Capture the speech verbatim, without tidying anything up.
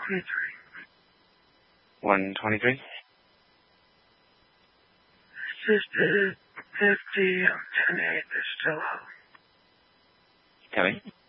twenty-three. one twenty-three? It's just uh, fifty on ten eight. There's still hope. Kelly?